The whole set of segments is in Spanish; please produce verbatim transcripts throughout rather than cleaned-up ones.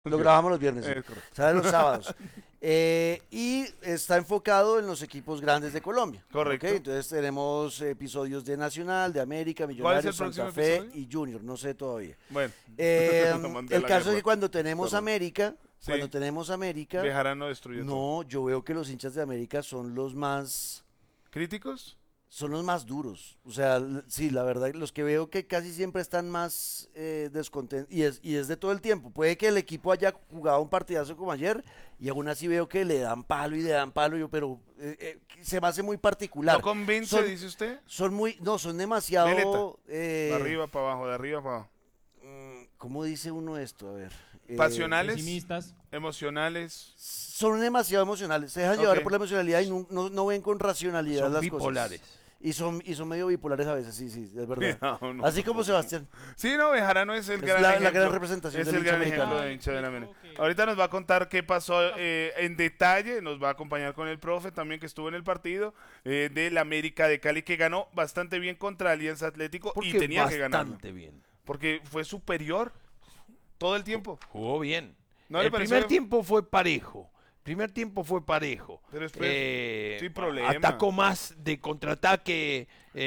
Lo grabamos los viernes, sí. Eh, correcto. Sale los sábados. Eh, y está enfocado en los equipos grandes de Colombia. Correcto. ¿Ok? Entonces tenemos episodios de Nacional, de América, ¿Cuál es el Millonarios, próximo Santa Fe episodio? y Junior, no sé todavía. Bueno. Eh, Lo mandé a el la caso guerra. es que cuando tenemos Perdón. América, Sí. cuando tenemos América, Bejarano destruyó todo. no, yo veo que los hinchas de América son los más, ¿Críticos? son los más duros. O sea, l- sí, la verdad, los que veo que casi siempre están más eh, descontentos, y es, y es de todo el tiempo. Puede que el equipo haya jugado un partidazo como ayer, y aún así veo que le dan palo y le dan palo, yo, pero eh, eh, se me hace muy particular. ¿No convence, Son- dice usted? Son muy, no, son demasiado... Leleta. eh, De arriba para abajo, de arriba para abajo. mm, ¿Cómo dice uno esto? A ver. eh, Pasionales, Pesimistas. emocionales. Son demasiado emocionales, se dejan llevar Ok. por la emocionalidad y no, no- no ven con racionalidad Son las bipolares. cosas. Y son, y son medio bipolares a veces, sí, sí, es verdad. No, no. Así como Sebastián. Sí, no, Bejarano es el Es gran la- la ejemplo. gran representación es del el hincha gran americano. ejemplo de hincha de la Creo América. que- Ahorita nos va a contar qué pasó eh, en detalle, nos va a acompañar con el profe también que estuvo en el partido eh, del América de Cali que ganó bastante bien contra Alianza Atlético y Porque tenía que ganar. bastante bien. Porque fue superior todo el tiempo. Jugó bien. ¿No le el pareció? primer tiempo fue parejo. Primer tiempo fue parejo. Pero después, Eh, sin problema. Atacó más de contraataque.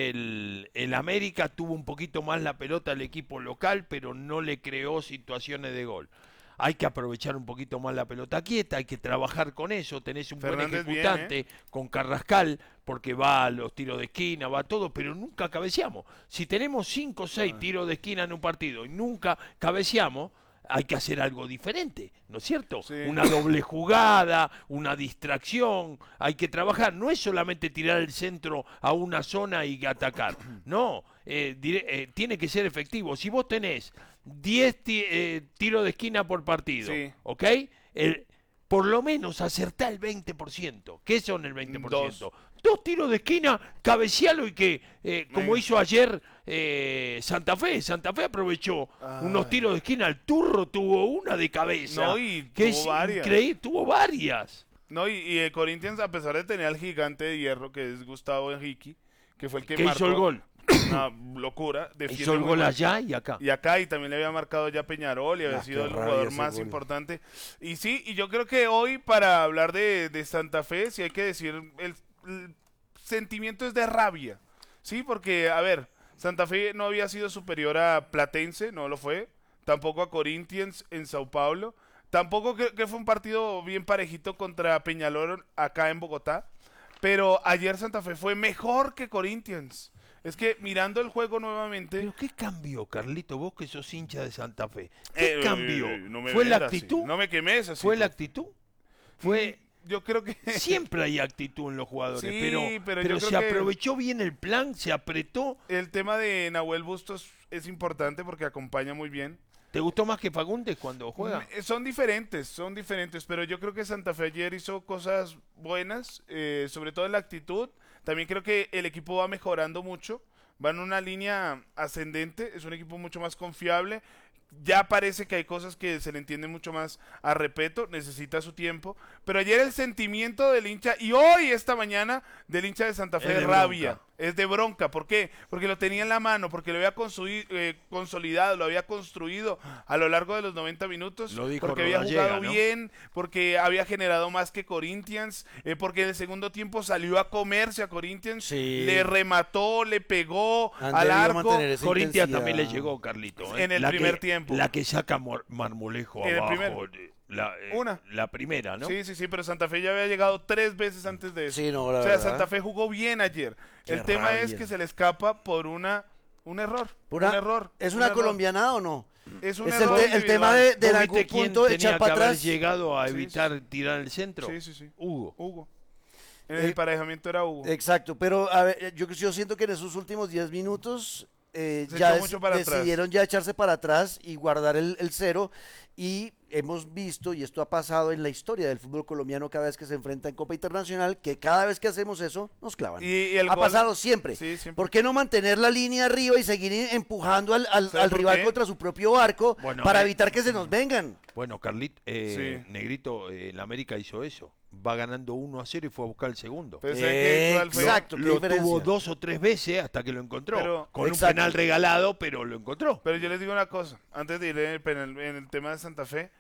El, el América tuvo un poquito más la pelota al equipo local, pero no le creó situaciones de gol. Hay que aprovechar un poquito más la pelota quieta, hay que trabajar con eso. Tenés un Fernández buen bien, ejecutante ¿eh? con Carrascal, porque va a los tiros de esquina, va a todo, pero nunca cabeceamos. Si tenemos cinco o seis Ah. tiros de esquina en un partido y nunca cabeceamos, hay que hacer algo diferente, ¿no es cierto? Sí. Una doble jugada, una distracción, hay que trabajar. No es solamente tirar el centro a una zona y atacar. No, eh, dire- eh, tiene que ser efectivo. Si vos tenés diez ti- eh, tiros de esquina por partido, Sí. ¿ok? El- por lo menos acertá el veinte por ciento. ¿Qué son el veinte por ciento? Dos tiros de esquina, cabecealo y que, eh, como Venga. hizo ayer eh, Santa Fe, Santa Fe aprovechó unos Ay. tiros de esquina, el Turro tuvo una de cabeza, No, y que tuvo es varias. increíble, tuvo varias. No, y, y el Corinthians, a pesar de tener al gigante de hierro, que es Gustavo Enrique, que fue el que Que marcó hizo el gol, una locura, defiende hizo el muy gol mal. allá y acá. Y acá, y también le había marcado ya Peñarol y había Ah, sido qué el rabia jugador ese más gol. importante. Y sí, y yo creo que hoy para hablar de, de Santa Fe, sí hay que decir, el, el sentimiento es de rabia. Sí, porque, a ver, Santa Fe no había sido superior a Platense, no lo fue. Tampoco a Corinthians en Sao Paulo. Tampoco que, que fue un partido bien parejito contra Peñalol acá en Bogotá. Pero ayer Santa Fe fue mejor que Corinthians. Es que mirando el juego nuevamente... Pero ¿qué cambió, Carlito, vos que sos hincha de Santa Fe? ¿Qué Eh, cambió? eh, no me ¿Fue la vendas así, actitud? No me quemes así. ¿Fue la actitud? Fue... Yo creo que... Siempre hay actitud en los jugadores, Sí, pero, pero pero, yo creo se que- aprovechó bien el plan, se apretó. El tema de Nahuel Bustos es importante porque acompaña muy bien. ¿Te gustó más que Fagundes cuando juega? Eh, Son diferentes, son diferentes, pero yo creo que Santa Fe ayer hizo cosas buenas, eh, sobre todo en la actitud. También creo que el equipo va mejorando mucho, va en una línea ascendente, es un equipo mucho más confiable. Ya parece que hay cosas que se le entienden mucho más a Repeto, necesita su tiempo. Pero ayer el sentimiento del hincha, y hoy, esta mañana, del hincha de Santa Fe Es es de rabia. bronca. Es de bronca. ¿Por qué? Porque lo tenía en la mano, porque lo había construi- eh, consolidado, lo había construido a lo largo de los noventa minutos. Lo dijo porque había Rodallega, jugado ¿no? bien, porque había generado más que Corinthians, eh, porque en el segundo tiempo salió a comerse a Corinthians, Sí. le remató, le pegó Han al debido arco. mantener esa Corinthians intensidad. también le llegó, Carlito. ¿eh? En el La primer que- tiempo. La que saca Mor- Marmolejo En el abajo. primero. eh, La, eh, Una. la primera, ¿no? Sí, sí, sí, pero Santa Fe ya había llegado tres veces antes de eso. Sí, no, la o sea, verdad. Santa Fe jugó bien ayer. Qué El tema es rabia. que se le escapa por una un error. Una- un error. ¿Es un una error. colombianada o no? Es un Es el, error. te- el tema individual. de, de en ¿Vos algún viste quién punto tenía echar que para haber atrás. llegado a Sí, evitar tirar el centro? Sí, sí, sí. Hugo. Hugo. En Eh, el emparejamiento era Hugo. Exacto, pero a ver, yo, yo siento que en esos últimos diez minutos eh, Se ya echó des- mucho para atrás. decidieron ya echarse para atrás y guardar el, el cero. Y hemos visto, y esto ha pasado en la historia del fútbol colombiano cada vez que se enfrenta en Copa Internacional, que cada vez que hacemos eso, nos clavan. Y- y el ha gol- pasado siempre. Sí, siempre. ¿Por qué no mantener la línea arriba y seguir empujando al, al- ¿Sabe al por rival qué? contra su propio arco Bueno, para eh, evitar que se nos vengan? Bueno, Carlit, eh, Sí. Negrito, eh, el América hizo eso. Va ganando uno a cero y fue a buscar el segundo. Pero ¿sabe qué? ¿Cuál fue? Exacto, qué Lo diferencia. tuvo dos o tres veces hasta que lo encontró. Pero- con Exacto. un penal regalado, pero lo encontró. Pero yo les digo una cosa, antes de ir en el, penal- en el tema de Santa Fe,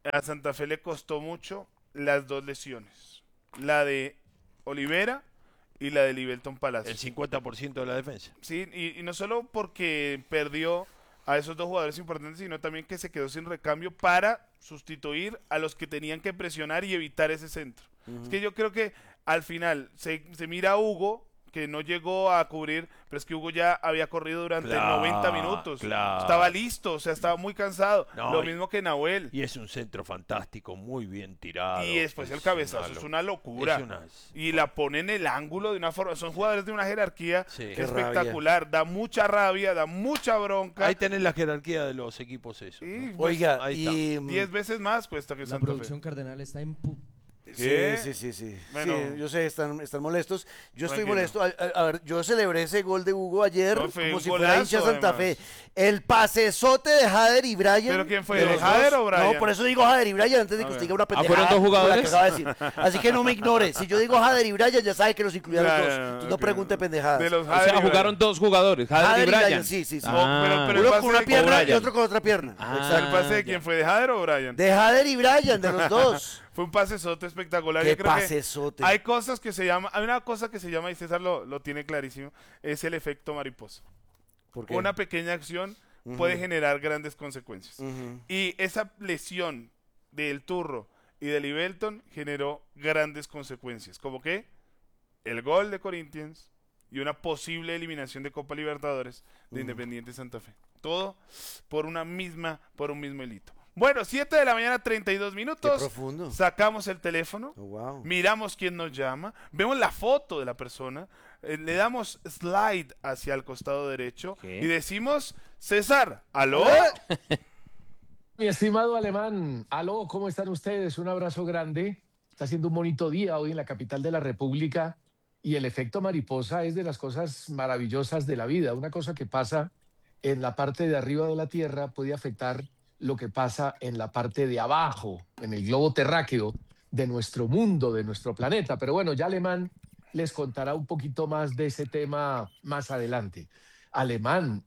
a Santa Fe le costó mucho las dos lesiones. La de Olivera y la de Livelton El Palacios. cincuenta por ciento de la defensa. Sí, y, y no solo porque perdió a esos dos jugadores importantes, sino también que se quedó sin recambio para sustituir a los que tenían que presionar y evitar ese centro. Uh-huh. Es que yo creo que al final se, se mira a Hugo, que no llegó a cubrir, pero es que Hugo ya había corrido durante claro, noventa minutos. Claro. Estaba listo, o sea, estaba muy cansado. No, Lo y, mismo que Nahuel. Y es un centro fantástico, muy bien tirado. Y después es el cabezazo una, es una locura. Es una... Y la pone en el ángulo de una forma. Son jugadores de una jerarquía sí. espectacular. Rabia. Da mucha rabia, da mucha bronca. Ahí tenés la jerarquía de los equipos esos. Sí, ¿no? pues, Oiga, ahí y está. Diez veces más cuesta que la Santa producción Fe. cardenal está en... Pu ¿Qué? Sí, sí, sí, sí. Bueno, sí, yo sé, están, están molestos. Yo tranquilo. Estoy molesto. A, a, a ver, yo celebré ese gol de Hugo ayer no, como si fuera hincha Santa además. Fe. El pasesote de Jader y Brian. ¿Pero quién fue? ¿De ¿Jader o Brian? No, por eso digo Jader y Brian antes de que usted diga una pendejada. ¿Ah, fueron dos jugadores? Que de decir. Así que no me ignore. Si yo digo Jader y Brian, ya sabe que los incluía los dos. Entonces okay. no pregunte pendejadas. De los o sea, jugaron dos jugadores, Jader, Jader y Brian. Brian. Sí, sí, sí. Ah. Pero, pero uno con una pierna y otro con otra pierna. Ah, Exacto. ¿El pase de quién fue? ¿De Jader o Brian? De Jader y Brian, de los dos. Fue un pasesote espectacular. ¿Qué Yo creo pasesote? Que hay cosas que se llama, hay una cosa que se llama, y César lo, lo tiene clarísimo, es el efecto mariposa. ¿Por qué? Una pequeña acción uh-huh. puede generar grandes consecuencias. Uh-huh. Y esa lesión del Turro y de Livelton generó grandes consecuencias. ¿Como qué? El gol de Corinthians y una posible eliminación de Copa Libertadores de uh-huh. Independiente Santa Fe. Todo por una misma, por un mismo hilito. Bueno, siete de la mañana, treinta y dos minutos. Qué profundo. Sacamos el teléfono, oh, wow. miramos quién nos llama, vemos la foto de la persona, eh, le damos slide hacia el costado derecho ¿Qué? Y decimos, César, ¿aló? Mi estimado Alemán, aló, ¿cómo están ustedes? Un abrazo grande. Está siendo un bonito día hoy en la capital de la República y el efecto mariposa es de las cosas maravillosas de la vida. Una cosa que pasa en la parte de arriba de la Tierra puede afectar lo que pasa en la parte de abajo, en el globo terráqueo de nuestro mundo, de nuestro planeta. Pero bueno, ya Alemán les contará un poquito más de ese tema más adelante. Alemán,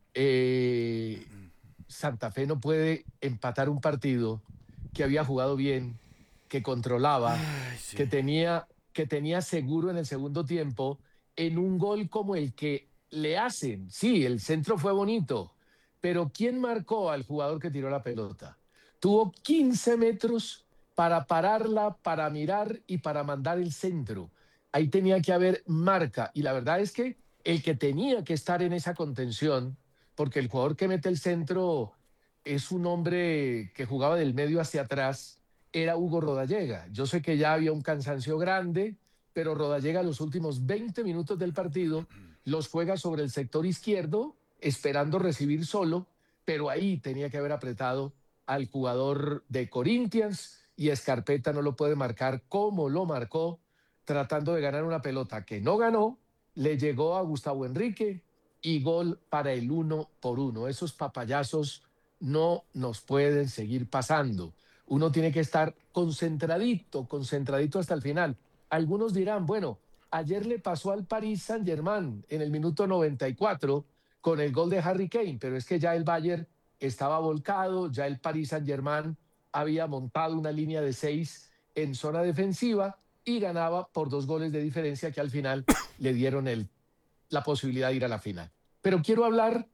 eh, Santa Fe no puede empatar un partido que había jugado bien, que controlaba, Ay, sí. que, tenía, que tenía seguro en el segundo tiempo, en un gol como el que le hacen. Sí, el centro fue bonito, pero ¿quién marcó al jugador que tiró la pelota? Tuvo quince metros para pararla, para mirar y para mandar el centro. Ahí tenía que haber marca. Y la verdad es que el que tenía que estar en esa contención, porque el jugador que mete el centro es un hombre que jugaba del medio hacia atrás, era Hugo Rodallega. Yo sé que ya había un cansancio grande, pero Rodallega los últimos veinte minutos del partido los juega sobre el sector izquierdo, esperando recibir solo, pero ahí tenía que haber apretado al jugador de Corinthians y Escarpeta no lo puede marcar como lo marcó, tratando de ganar una pelota que no ganó, le llegó a Gustavo Enrique y gol para el uno por uno. Esos papayazos no nos pueden seguir pasando. Uno tiene que estar concentradito, concentradito hasta el final. Algunos dirán, bueno, ayer le pasó al Paris Saint-Germain en el minuto noventa y cuatro con el gol de Harry Kane, pero es que ya el Bayern estaba volcado, ya el Paris Saint-Germain había montado una línea de seis en zona defensiva y ganaba por dos goles de diferencia que al final le dieron el, la posibilidad de ir a la final. Pero quiero hablar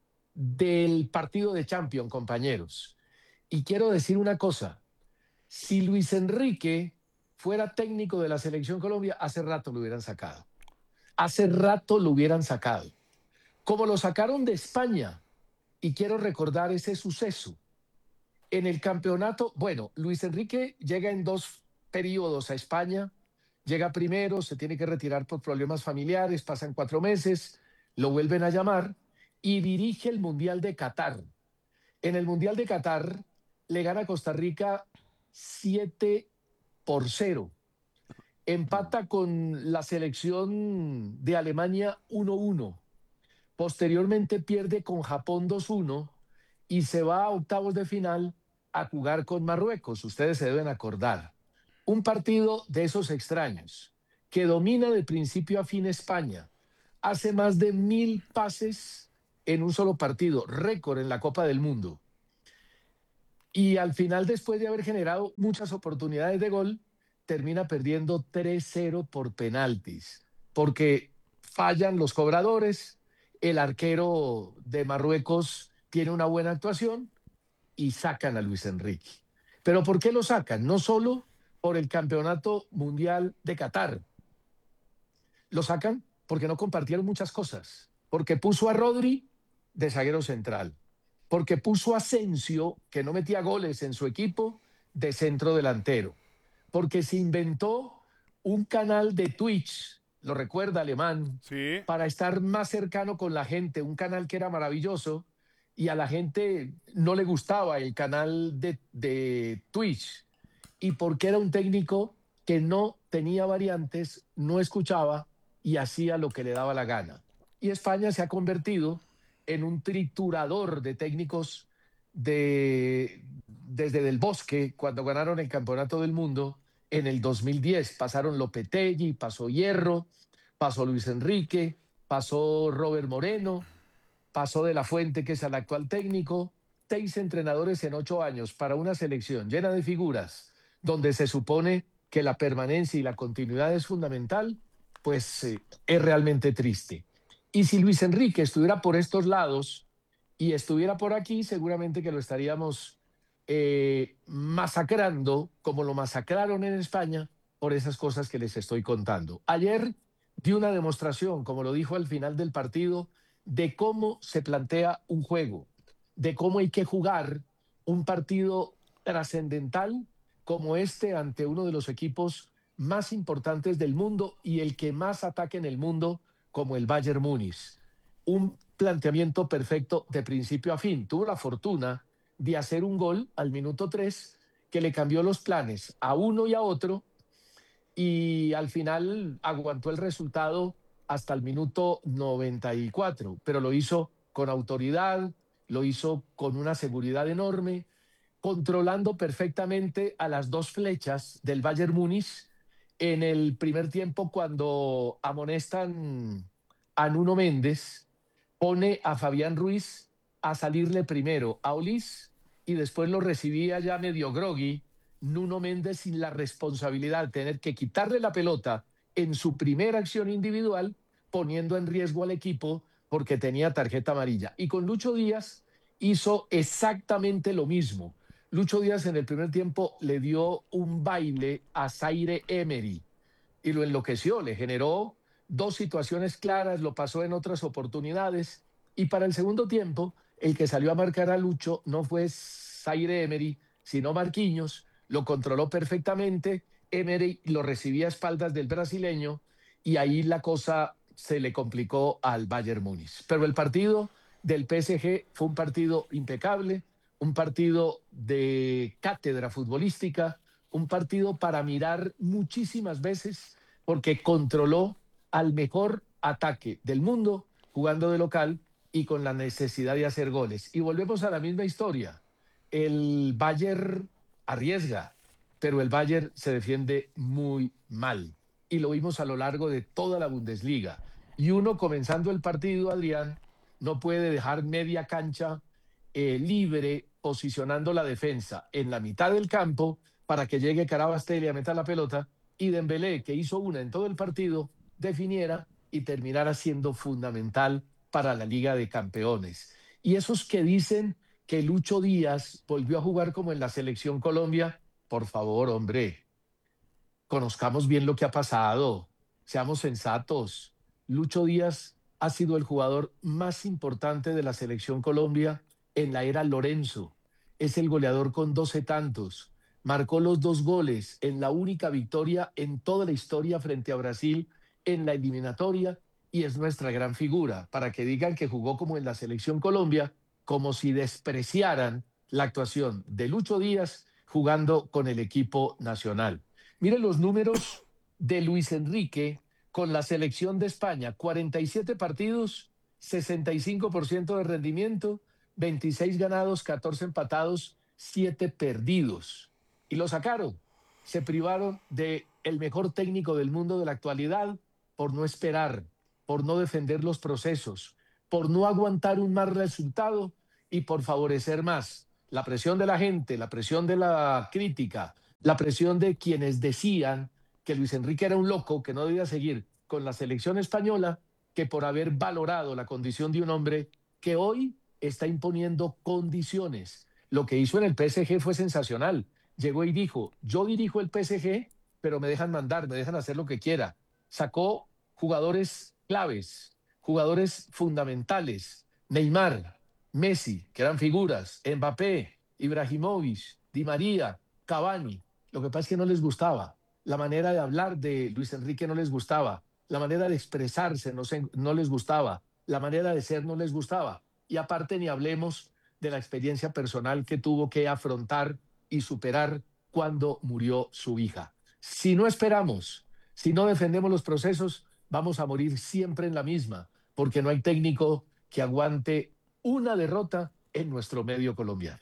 del partido de Champions, compañeros. Y quiero decir una cosa. Si Luis Enrique fuera técnico de la Selección Colombia, hace rato lo hubieran sacado. Hace rato lo hubieran sacado. Como lo sacaron de España. Y quiero recordar ese suceso. En el campeonato, bueno, Luis Enrique llega en dos periodos a España. Llega primero, se tiene que retirar por problemas familiares, pasan cuatro meses, lo vuelven a llamar y dirige el Mundial de Qatar. En el Mundial de Qatar le gana a Costa Rica siete por cero. Empata con la selección de Alemania uno uno. Posteriormente pierde con Japón dos uno y se va a octavos de final a jugar con Marruecos. Ustedes se deben acordar. Un partido de esos extraños, que domina de principio a fin España. Hace más de mil pases en un solo partido, récord en la Copa del Mundo. Y al final, después de haber generado muchas oportunidades de gol, termina perdiendo tres cero por penaltis, porque fallan los cobradores, el arquero de Marruecos tiene una buena actuación y sacan a Luis Enrique. ¿Pero por qué lo sacan? No solo por el Campeonato Mundial de Qatar. Lo sacan porque no compartieron muchas cosas. Porque puso a Rodri de zaguero central. Porque puso a Asensio, que no metía goles en su equipo, de centro delantero. Porque se inventó un canal de Twitch, lo recuerda Alemán, Sí. para estar más cercano con la gente, un canal que era maravilloso, y a la gente no le gustaba el canal de, de Twitch. Y porque era un técnico que no tenía variantes, no escuchaba y hacía lo que le daba la gana. Y España se ha convertido en un triturador de técnicos de, desde Del Bosque, cuando ganaron el Campeonato del Mundo en el dos mil diez. Pasaron Lopetegui, pasó Hierro, pasó Luis Enrique, pasó Robert Moreno, pasó De la Fuente, que es el actual técnico. Seis entrenadores en ocho años para una selección llena de figuras, donde se supone que la permanencia y la continuidad es fundamental, pues eh, es realmente triste. Y si Luis Enrique estuviera por estos lados y estuviera por aquí, seguramente que lo estaríamos eh, masacrando, como lo masacraron en España, por esas cosas que les estoy contando. Ayer dio una demostración, como lo dijo al final del partido, de cómo se plantea un juego, de cómo hay que jugar un partido trascendental como este ante uno de los equipos más importantes del mundo y el que más ataca en el mundo, como el Bayern Múnich. Un planteamiento perfecto de principio a fin. Tuvo la fortuna de hacer un gol al minuto tres que le cambió los planes a uno y a otro, y al final aguantó el resultado hasta el minuto noventa y cuatro, pero lo hizo con autoridad, lo hizo con una seguridad enorme, controlando perfectamente a las dos flechas del Bayern Múnich. En el primer tiempo, cuando amonestan a Nuno Méndez, pone a Fabián Ruiz a salirle primero a Olís y después lo recibía ya medio groggy Nuno Méndez, sin la responsabilidad de tener que quitarle la pelota en su primera acción individual, poniendo en riesgo al equipo porque tenía tarjeta amarilla. Y con Lucho Díaz hizo exactamente lo mismo. Lucho Díaz en el primer tiempo le dio un baile a Zaire Emery y lo enloqueció, le generó dos situaciones claras, lo pasó en otras oportunidades, y para el segundo tiempo el que salió a marcar a Lucho no fue Zaire Emery, sino Marquinhos. Lo controló perfectamente, Emery lo recibía a espaldas del brasileño y ahí la cosa se le complicó al Bayern Múnich. Pero el partido del P S G fue un partido impecable, un partido de cátedra futbolística, un partido para mirar muchísimas veces, porque controló al mejor ataque del mundo jugando de local y con la necesidad de hacer goles. Y volvemos a la misma historia. El Bayern arriesga, pero el Bayern se defiende muy mal. Y lo vimos a lo largo de toda la Bundesliga. Y uno comenzando el partido, Adrián, no puede dejar media cancha eh, libre, posicionando la defensa en la mitad del campo para que llegue Carabastel a meter la pelota y Dembélé, que hizo una en todo el partido, definiera y terminara siendo fundamental para la Liga de Campeones. Y esos que dicen que Lucho Díaz volvió a jugar como en la Selección Colombia, por favor, hombre, conozcamos bien lo que ha pasado, seamos sensatos. Lucho Díaz ha sido el jugador más importante de la Selección Colombia en la era Lorenzo. Es el goleador con doce tantos. Marcó los dos goles en la única victoria en toda la historia frente a Brasil en la eliminatoria, y es nuestra gran figura, para que digan que jugó como en la Selección Colombia, como si despreciaran la actuación de Lucho Díaz jugando con el equipo nacional. Miren los números de Luis Enrique con la selección de España: cuarenta y siete partidos, sesenta y cinco por ciento de rendimiento, veintiséis ganados, catorce empatados, siete perdidos. Y lo sacaron. Se privaron de el mejor técnico del mundo de la actualidad por no esperar, por no defender los procesos, por no aguantar un mal resultado y por favorecer más la presión de la gente, la presión de la crítica, la presión de quienes decían que Luis Enrique era un loco, que no debía seguir con la selección española, que por haber valorado la condición de un hombre que hoy está imponiendo condiciones. Lo que hizo en el P S G fue sensacional. Llegó y dijo, yo dirijo el P S G, pero me dejan mandar, me dejan hacer lo que quiera. Sacó jugadores claves, jugadores fundamentales, Neymar, Messi, que eran figuras, Mbappé, Ibrahimovic, Di María, Cavani. Lo que pasa es que no les gustaba. La manera de hablar de Luis Enrique no les gustaba. La manera de expresarse no, se, no les gustaba. La manera de ser no les gustaba. Y aparte ni hablemos de la experiencia personal que tuvo que afrontar y superar cuando murió su hija. Si no esperamos, si no defendemos los procesos, vamos a morir siempre en la misma, porque no hay técnico que aguante una derrota en nuestro medio colombiano.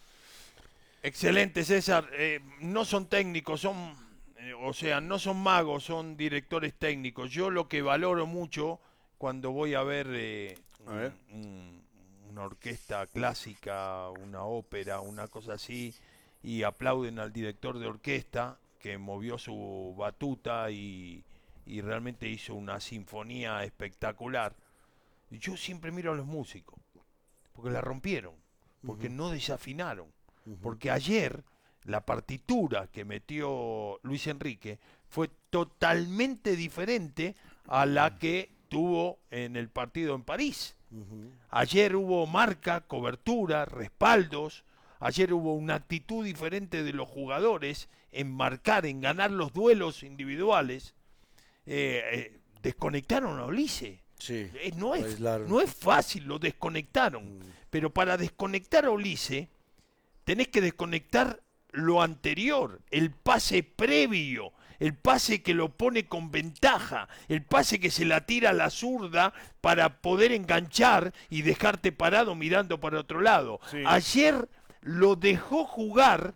Excelente, César. Eh, no son técnicos, son, eh, o sea, no son magos, son directores técnicos. Yo lo que valoro mucho cuando voy a ver, eh, A ver. un- una orquesta clásica, una ópera, una cosa así, y aplauden al director de orquesta que movió su batuta y, y realmente hizo una sinfonía espectacular. Yo siempre miro a los músicos, porque la rompieron, porque no desafinaron, porque ayer la partitura que metió Luis Enrique fue totalmente diferente a la que tuvo en el partido en París. Ayer hubo marca, cobertura, respaldos. Ayer hubo una actitud diferente de los jugadores en marcar, en ganar los duelos individuales. Eh, eh, desconectaron a Ulises. Sí, Eh, no, lo es, aislaron. no es fácil, lo desconectaron. Pero para desconectar a Ulises, tenés que desconectar lo anterior, el pase previo, el pase que lo pone con ventaja, el pase que se la tira a la zurda para poder enganchar y dejarte parado mirando para otro lado. Sí. Ayer lo dejó jugar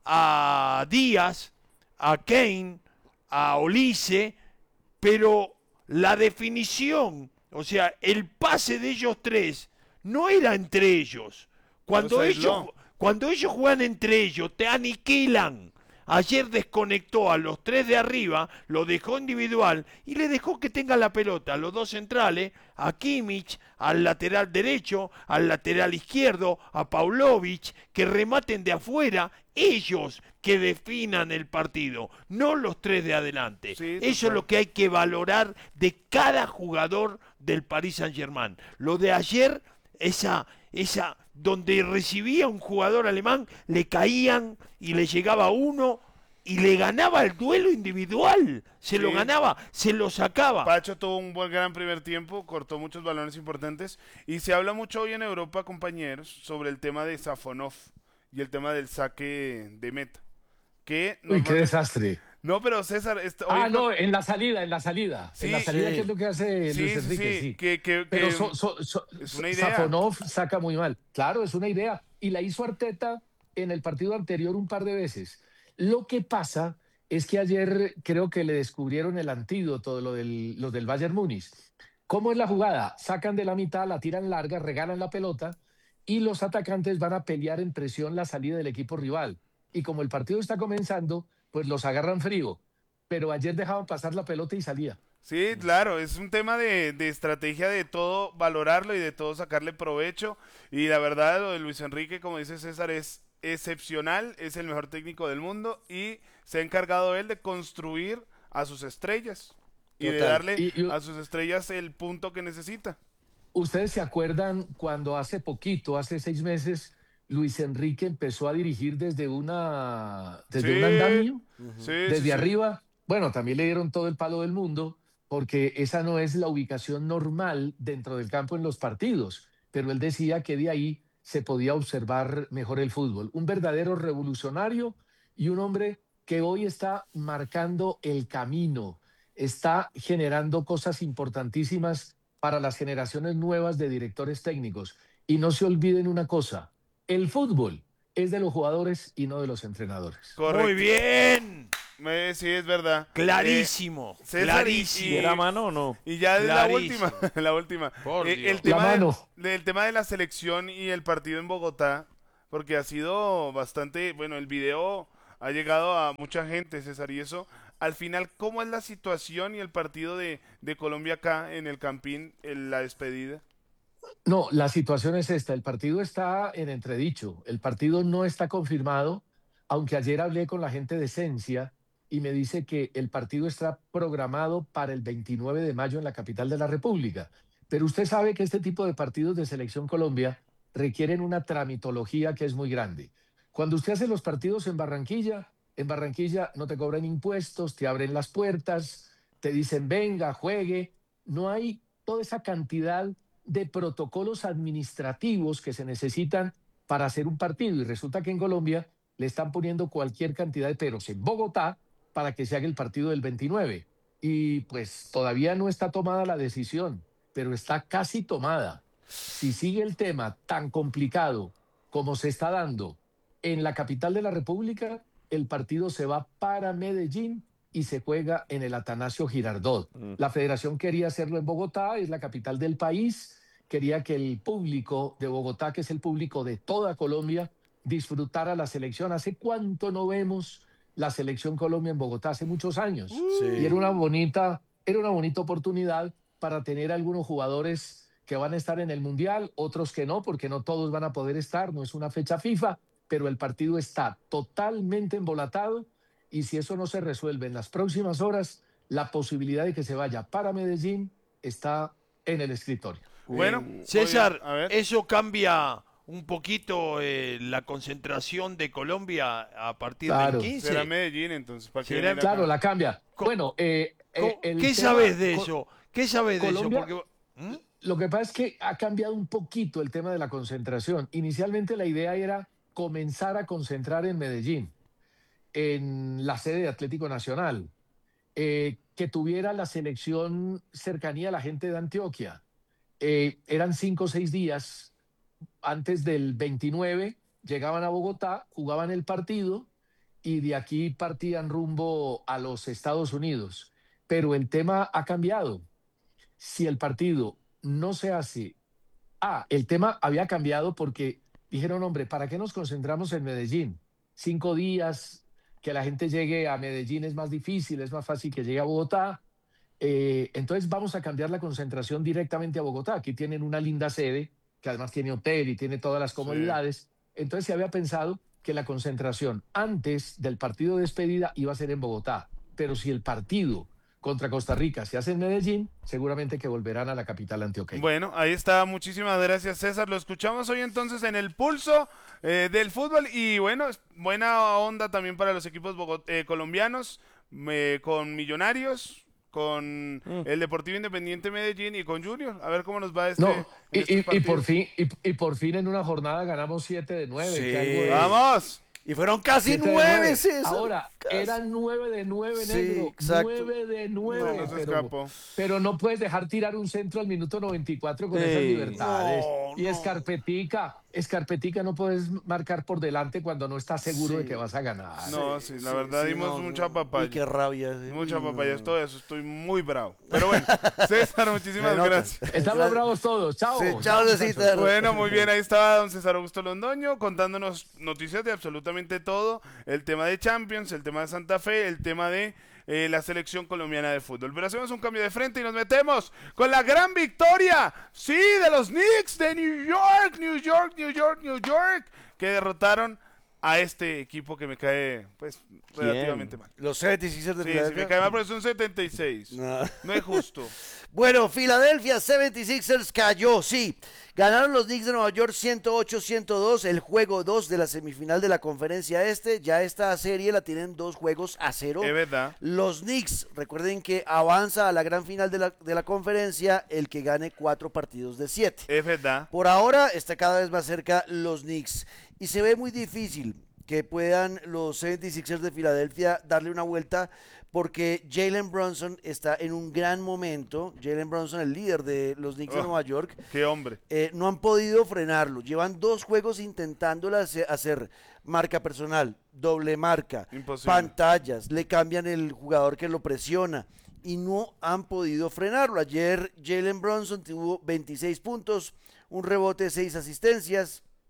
a Díaz, a Kane, a Olise, pero la definición, o sea, el pase de ellos tres no era entre ellos. Cuando Los ellos, aisló. cuando ellos juegan entre ellos, te aniquilan. Ayer desconectó a los tres de arriba, lo dejó individual y le dejó que tenga la pelota a los dos centrales, a Kimmich, al lateral derecho, al lateral izquierdo, a Paulovic, que rematen de afuera, ellos que definan el partido, no los tres de adelante. Sí, Eso es total. lo que hay que valorar de cada jugador del Paris Saint-Germain. Lo de ayer, esa, esa, donde recibía un jugador alemán, le caían y le llegaba uno y le ganaba el duelo individual. Se lo Sí. ganaba, se lo sacaba. Pacho tuvo un buen gran primer tiempo, cortó muchos balones importantes y se habla mucho hoy en Europa, compañeros, sobre el tema de Safonov y el tema del saque de meta. Que Uy, qué normalmente- desastre. No, pero César, est- hoy Ah, en- no, en la salida, en la salida. Sí, en la salida, sí. ¿qué es lo que hace sí, Luis sí, Enrique? sí, Sí. que, que- Pero que- so- so- so- es una idea. Safonov saca muy mal. Claro, es una idea. Y la hizo Arteta en el partido anterior un par de veces. Lo que pasa es que ayer creo que le descubrieron el antídoto de lo del, los del Bayern Múnich. ¿Cómo es la jugada? Sacan de la mitad, la tiran larga, regalan la pelota y los atacantes van a pelear en presión la salida del equipo rival. Y como el partido está comenzando, pues los agarran frío. Pero ayer dejaban pasar la pelota y salía. Sí, claro, es un tema de, de estrategia de todo valorarlo y de todo sacarle provecho. Y la verdad, lo de Luis Enrique, como dice César, es excepcional, es el mejor técnico del mundo y se ha encargado él de construir a sus estrellas y de Total. darle Y- y- a sus estrellas el punto que necesita. ¿Ustedes se acuerdan cuando hace poquito, hace seis meses, Luis Enrique empezó a dirigir desde una desde Sí, un andamio, sí, desde sí, sí. arriba? Bueno, también le dieron todo el palo del mundo, porque esa no es la ubicación normal dentro del campo en los partidos, pero él decía que de ahí se podía observar mejor el fútbol. Un verdadero revolucionario y un hombre que hoy está marcando el camino, está generando cosas importantísimas para las generaciones nuevas de directores técnicos. Y no se olviden una cosa, el fútbol es de los jugadores y no de los entrenadores. Correcto. Muy bien. Me- sí, es verdad. Clarísimo. Eh, César, y- clarísimo. y- ¿Era mano o no? Y ya es la Clarísimo. última, la última. Por Eh, Dios. el, tema La de, mano. del tema de la selección y el partido en Bogotá, porque ha sido bastante, bueno, el video ha llegado a mucha gente, César, y eso, al final, ¿cómo es la situación y el partido de, de Colombia acá en el Campín, en la despedida? No, la situación es esta. El partido está en entredicho. El partido no está confirmado, aunque ayer hablé con la gente de Esencia y me dice que el partido está programado para el veintinueve de mayo en la capital de la República. Pero usted sabe que este tipo de partidos de Selección Colombia requieren una tramitología que es muy grande. Cuando usted hace los partidos en Barranquilla, en Barranquilla no te cobran impuestos, te abren las puertas, te dicen venga, juegue. No hay toda esa cantidad de protocolos administrativos que se necesitan para hacer un partido. Y resulta que en Colombia le están poniendo cualquier cantidad de peros en Bogotá para que se haga el partido del veintinueve. Y pues todavía no está tomada la decisión, pero está casi tomada. Si sigue el tema tan complicado como se está dando en la capital de la República, el partido se va para Medellín y se juega en el Atanasio Girardot. Mm. La federación quería hacerlo en Bogotá, es la capital del país, quería que el público de Bogotá, que es el público de toda Colombia, disfrutara la selección. ¿Hace cuánto no vemos la selección Colombia en Bogotá? Hace muchos años. Sí. Y era una bonita, era una bonita oportunidad para tener algunos jugadores que van a estar en el Mundial, otros que no, porque no todos van a poder estar, no es una fecha FIFA, pero el partido está totalmente embolatado y si eso no se resuelve en las próximas horas, la posibilidad de que se vaya para Medellín está en el escritorio. Bueno, César, eso cambia un poquito eh, la concentración de Colombia a partir claro. del quince. Será Medellín, entonces. ¿Para que claro, acá? La cambia. Bueno, eh, eh, ¿qué sabes de eso? ¿Qué sabes de eso? Porque... ¿Mm? Lo que pasa es que ha cambiado un poquito el tema de la concentración. Inicialmente la idea era comenzar a concentrar en Medellín, en la sede de Atlético Nacional, eh, que tuviera la selección cercanía a la gente de Antioquia. Eh, eran cinco o seis días antes del veintinueve, llegaban a Bogotá, jugaban el partido y de aquí partían rumbo a los Estados Unidos. Pero el tema ha cambiado. Si el partido no se hace... Ah, el tema había cambiado porque dijeron, hombre, ¿para qué nos concentramos en Medellín? Cinco días, que la gente llegue a Medellín es más difícil, es más fácil que llegue a Bogotá. Eh, entonces vamos a cambiar la concentración directamente a Bogotá. Aquí tienen una linda sede, que además tiene hotel y tiene todas las comodidades. Sí. Entonces se había pensado que la concentración antes del partido de despedida iba a ser en Bogotá. Pero si el partido contra Costa Rica se hace en Medellín, seguramente que volverán a la capital antioqueña. Bueno, ahí está, muchísimas gracias César, lo escuchamos hoy entonces en el pulso eh, del fútbol y bueno, buena onda también para los equipos eh, colombianos, eh, con Millonarios, con mm. el Deportivo Independiente Medellín y con Junior, a ver cómo nos va este, no, y, y, y por fin y, y por fin en una jornada ganamos siete de nueve. Sí. Que algo de... ¡Vamos! Y fueron casi nueve, César. Ahora, casi. Eran nueve de nueve, negro. Sí, exacto. Nueve de nueve. No, no se pero, escapó. pero no puedes dejar tirar un centro al minuto noventa y cuatro con sí. esas libertades. No, y no. Escarpetica, Escarpetica no puedes marcar por delante cuando no estás seguro sí. de que vas a ganar. No, sí, la verdad sí, dimos no, mucha papaya. Y qué rabia. Sí. Mucha papaya, no. Todo eso, estoy muy bravo. Pero bueno, César, muchísimas gracias. Estamos bravos todos, chao. Sí, chao, César. Bueno, muy bien, ahí estaba don César Augusto Londoño contándonos noticias de absolutamente todo. El tema de Champions, el tema de Santa Fe, el tema de eh, la selección colombiana de fútbol. Pero hacemos un cambio de frente y nos metemos con la gran victoria, sí, de los Knicks de New York, New York, New York, New York, que derrotaron a este equipo que me cae, pues, ¿quién? Relativamente mal. Los setenta y seis ers de sí, Filadelfia. Sí, me cae mal porque son setenta y seis. No, no es justo. Bueno, Philadelphia setenta y seis ers cayó, sí. Ganaron los Knicks de Nueva York ciento ocho a ciento dos, el juego dos de la semifinal de la conferencia este. Ya esta serie la tienen dos juegos a cero. Es verdad. Los Knicks, recuerden que avanza a la gran final de la, de la conferencia el que gane cuatro partidos de siete. Es verdad. Por ahora está cada vez más cerca los Knicks. Y se ve muy difícil que puedan los setenta y seis ers de Filadelfia darle una vuelta porque Jalen Brunson está en un gran momento. Jalen Brunson, el líder de los Knicks oh, de Nueva York. ¡Qué hombre! Eh, no han podido frenarlo. Llevan dos juegos intentándola hacer marca personal, doble marca, imposible. Pantallas, le cambian el jugador que lo presiona y no han podido frenarlo. Ayer Jalen Brunson tuvo veintiséis puntos, un rebote, seis asistencias.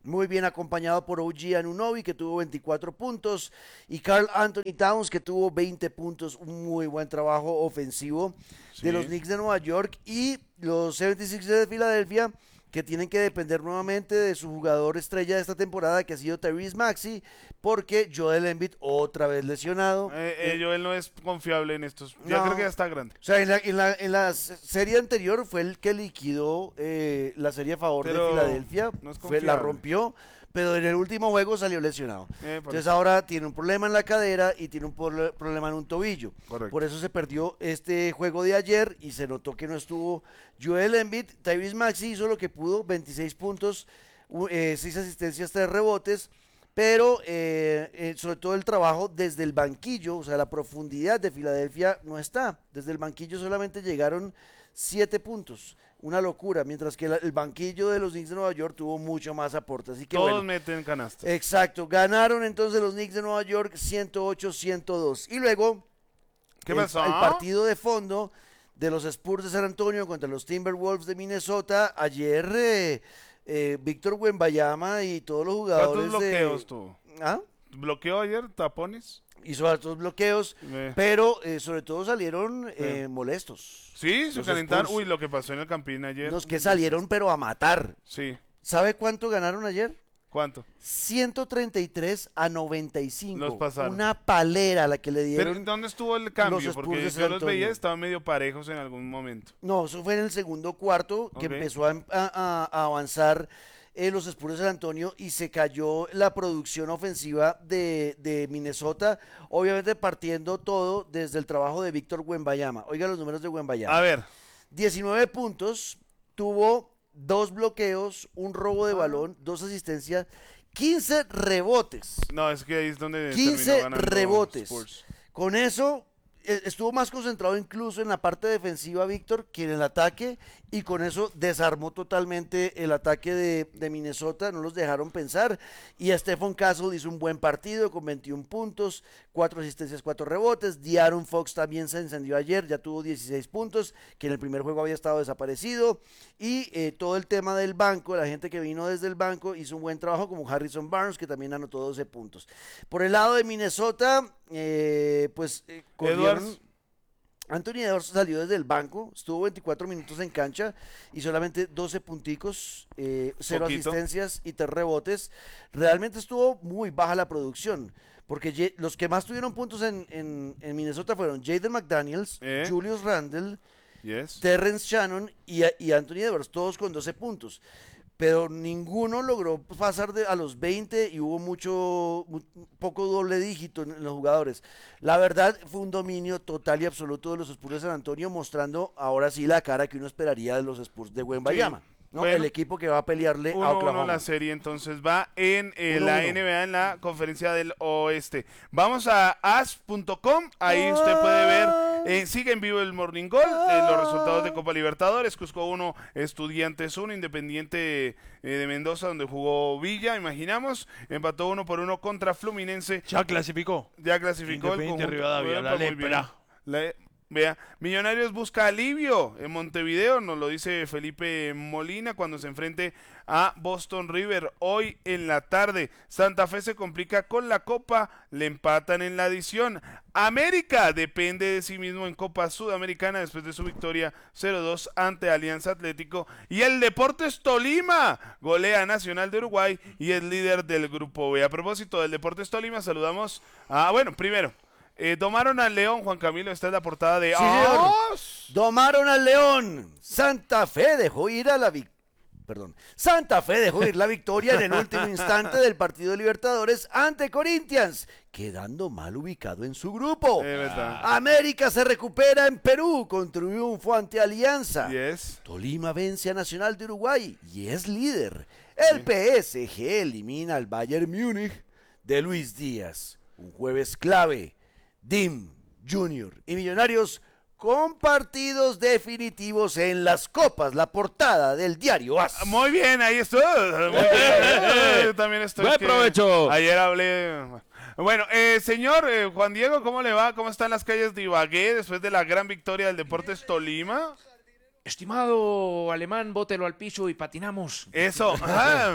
muy bien acompañado por O G Anunoby, que tuvo veinticuatro puntos, y Karl Anthony Towns, que tuvo veinte puntos, un muy buen trabajo ofensivo Sí. de los Knicks de Nueva York, y los setenta y seis ers de Filadelfia, que tienen que depender nuevamente de su jugador estrella de esta temporada, que ha sido Tyrese Maxey, porque Joel Embiid otra vez lesionado. Eh, eh, Joel no es confiable en estos. Ya No. creo que ya está grande. O sea, en la, en la, en la s- serie anterior fue el que liquidó eh, la serie a favor Pero de Filadelfia, no es fue, la confiable. rompió, pero en el último juego salió lesionado. Eh, por Entonces eso. ahora tiene un problema en la cadera y tiene un porle- problema en un tobillo. Correcto. Por eso se perdió este juego de ayer y se notó que no estuvo Joel Embiid. Tyrese Maxey hizo lo que pudo, veintiséis puntos, u- eh, seis asistencias, tres rebotes, pero eh, eh, sobre todo el trabajo desde el banquillo, o sea, la profundidad de Filadelfia no está. Desde el banquillo solamente llegaron siete puntos. Una locura, mientras que la- el banquillo de los Knicks de Nueva York tuvo mucho más aporte. Así que Todos bueno, meten canasta. exacto, ganaron entonces los Knicks de Nueva York ciento ocho a ciento dos. Y luego ¿Qué el, pasó? el partido de fondo de los Spurs de San Antonio contra los Timberwolves de Minnesota. Ayer eh, eh, Víctor Wembanyama y todos los jugadores ¿Cuántos bloqueos de... tuvo? ¿Ah? ¿Bloqueó ayer? ¿Tapones? Hizo hartos bloqueos, Eh. pero eh, sobre todo salieron eh, molestos. Sí, se Los calentaron. Spurs. Uy, lo que pasó en el Campín ayer. Los que salieron pero a matar. Sí. ¿Sabe cuánto ganaron ayer? ¿Cuánto? ciento treinta y tres a noventa y cinco. Los pasaron. Una palera la que le Pero dieron. ¿dónde estuvo el cambio? los Spurs Porque de San yo los veía, Antonio. estaban medio parejos en algún momento. No, eso fue en el segundo cuarto que Ok. empezó a, a- a- a avanzar eh, los Spurs de San Antonio y se cayó la producción ofensiva de, de Minnesota, obviamente partiendo todo desde el trabajo de Víctor Wembanyama. Oiga los números de Wembanyama. A ver. diecinueve puntos, tuvo dos bloqueos, un robo de balón, dos asistencias, quince rebotes. No, es que ahí es donde quince terminó ganando rebotes. Spurs. Con eso eh, estuvo más concentrado incluso en la parte defensiva Víctor que en el ataque y con eso desarmó totalmente el ataque de, de Minnesota, no los dejaron pensar y Stephen Castle hizo un buen partido con veintiún puntos, cuatro asistencias, cuatro rebotes. De'Aaron Fox también se encendió ayer, ya tuvo dieciséis puntos, que en el primer juego había estado desaparecido y eh, todo el tema del banco, la gente que vino desde el banco hizo un buen trabajo como Harrison Barnes que también anotó doce puntos. Por el lado de Minnesota, eh, pues eh, corrieron- Edwards. Anthony Edwards salió desde el banco, estuvo veinticuatro minutos en cancha y solamente doce punticos, eh, cero Poquito. asistencias y tres rebotes. Realmente estuvo muy baja la producción, porque Ye- los que más tuvieron puntos en, en- en Minnesota fueron Jaden McDaniels, Eh. Julius Randle, Yes. Terrence Shannon y, y Anthony Edwards, todos con doce puntos. Pero ninguno logró pasar de, a los veinte y hubo mucho, mu- poco doble dígito en, en los jugadores. La verdad fue un dominio total y absoluto de los Spurs de San Antonio, mostrando ahora sí la cara que uno esperaría de los Spurs de Wembanyama, ¿no? Bueno. El equipo que va a pelearle a uno uno Oklahoma. la serie entonces va en eh, uno la uno. N B A en la conferencia del oeste. Vamos a as punto com, ahí usted puede ver, eh, sigue en vivo el Morning Goal, eh, los resultados de Copa Libertadores, Cusco uno, Estudiantes uno, Independiente eh, de Mendoza donde jugó Villa, imaginamos, empató uno por uno contra Fluminense, Ya clasificó. ya clasificó el Independiente conjunto. Rivadavia, la Epa, muy lepra. bien. La- Vea, Millonarios busca alivio en Montevideo, nos lo dice Felipe Molina cuando se enfrente a Boston River hoy en la tarde. Santa Fe se complica con la Copa, le empatan en la adición. América depende de sí mismo en Copa Sudamericana después de su victoria cero dos ante Alianza Atlético. Y el Deportes Tolima golea a Nacional de Uruguay y es líder del Grupo B. A propósito del Deportes Tolima, saludamos a, bueno, primero, Eh, domaron al León, Juan Camilo, esta es la portada de... Sí, ¡Ah! señor. Domaron al León. Santa Fe dejó ir a la victoria. Perdón. Santa Fe dejó ir la victoria en el último instante del partido de Libertadores ante Corinthians, quedando mal ubicado en su grupo. Es verdad. América se recupera en Perú con triunfo ante Alianza. Yes. Tolima vence a Nacional de Uruguay y es líder. El P S G elimina al Bayern Múnich de Luis Díaz. Un jueves clave. D I M, Junior y Millonarios con partidos definitivos en las copas, la portada del diario AS. Muy bien, ahí estoy. Muy bien. Yo también estoy. Buen que provecho. Ayer hablé. Bueno, eh, señor eh, Juan Diego, ¿cómo le va? ¿Cómo están las calles de Ibagué después de la gran victoria del Deportes Tolima? Estimado alemán, bótelo al piso y patinamos. Eso. Ajá.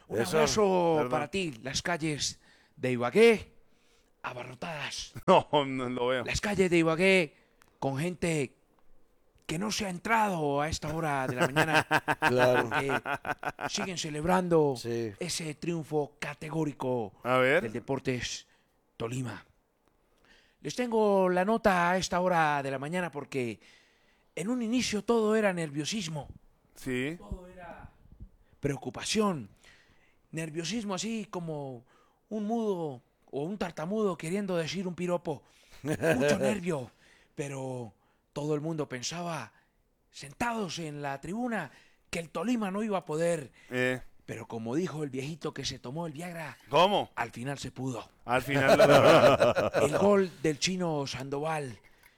Un Eso, abrazo perdón. para ti. Las calles de Ibagué abarrotadas. No, no lo veo. Las calles de Ibagué con gente que no se ha entrado a esta hora de la mañana. Claro. Que siguen celebrando Sí. ese triunfo categórico A ver. del Deportes Tolima. Les tengo la nota a esta hora de la mañana porque en un inicio todo era nerviosismo, Sí. todo era preocupación, nerviosismo así como un mudo o un tartamudo queriendo decir un piropo, mucho nervio, pero todo el mundo pensaba, sentados en la tribuna, que el Tolima no iba a poder, Eh, pero como dijo el viejito que se tomó el Viagra, ¿Cómo? al final se pudo. Al final lo lograron. El gol del chino Sandoval.